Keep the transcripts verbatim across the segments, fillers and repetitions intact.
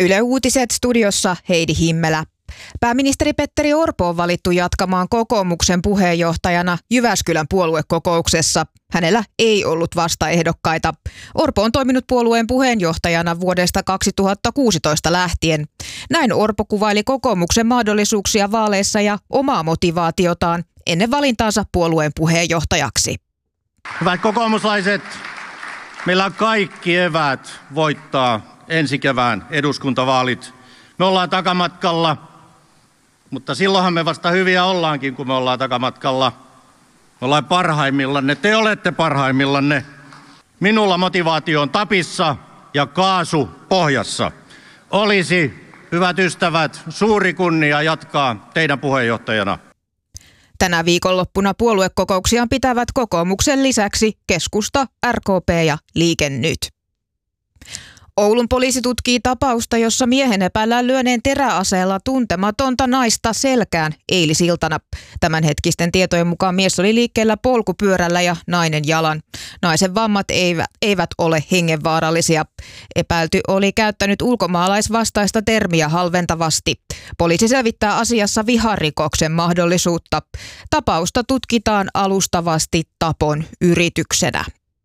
Yle Uutiset studiossa Heidi Himmelä. Pääministeri Petteri Orpo on valittu jatkamaan kokoomuksen puheenjohtajana Jyväskylän puoluekokouksessa. Hänellä ei ollut vastaehdokkaita. Orpo on toiminut puolueen puheenjohtajana vuodesta kaksituhattakuusitoista lähtien. Näin Orpo kuvaili kokoomuksen mahdollisuuksia vaaleissa ja omaa motivaatiotaan ennen valintaansa puolueen puheenjohtajaksi. Hyvät kokoomuslaiset, meillä on kaikki eväät voittaa ensi kevään eduskuntavaalit. Me ollaan takamatkalla, mutta silloinhan me vasta hyviä ollaankin, kun me ollaan takamatkalla. Me ollaan parhaimmillanne, te olette parhaimmillanne. Minulla motivaatio on tapissa ja kaasu pohjassa. Olisi, hyvät ystävät, suuri kunnia jatkaa teidän puheenjohtajana. Tänä viikonloppuna puoluekokouksiaan pitävät kokoomuksen lisäksi Keskusta, R K P ja Liike Nyt. Oulun poliisi tutkii tapausta, jossa miehen epäillään lyöneen teräaseella tuntematonta naista selkään eilisiltana. Tämänhetkisten tietojen mukaan mies oli liikkeellä polkupyörällä ja nainen jalan. Naisen vammat eivät, eivät ole hengenvaarallisia. Epäilty oli käyttänyt ulkomaalaisvastaista termiä halventavasti. Poliisi selvittää asiassa viharikoksen mahdollisuutta. Tapausta tutkitaan alustavasti tapon yrityksenä.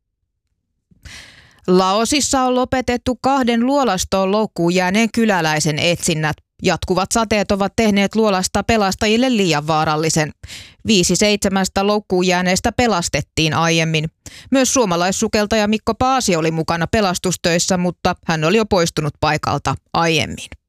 Laosissa on lopetettu kahden luolastoon loukkuun jääneen kyläläisen etsinnät. Jatkuvat sateet ovat tehneet luolasta pelastajille liian vaarallisen. Viisi seitsemästä loukkuun jääneestä pelastettiin aiemmin. Myös suomalaissukeltaja Mikko Paasi oli mukana pelastustöissä, mutta hän oli jo poistunut paikalta aiemmin.